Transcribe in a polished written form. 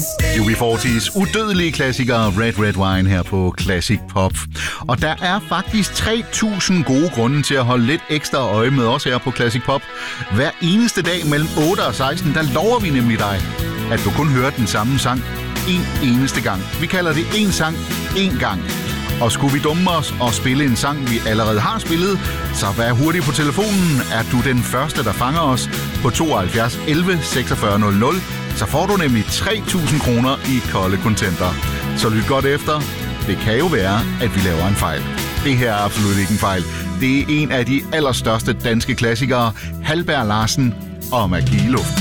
UB40's udødelige klassikere Red Red Wine her på Classic Pop. Og der er faktisk 3.000 gode grunde til at holde lidt ekstra øje med os her på Classic Pop. Hver eneste dag mellem 8 og 16, der lover vi nemlig dig, at du kun hører den samme sang en eneste gang. Vi kalder det en sang, en gang. Og skulle vi dumme os og spille en sang, vi allerede har spillet, så vær hurtig på telefonen. Er du den første, der fanger os på 72 11 46 00, så får du nemlig 3.000 kroner i kolde kontanter. Så lyt godt efter. Det kan jo være, at vi laver en fejl. Det her er absolut ikke en fejl. Det er en af de allerstørste danske klassikere, Halberg Larsen og Magi i luften.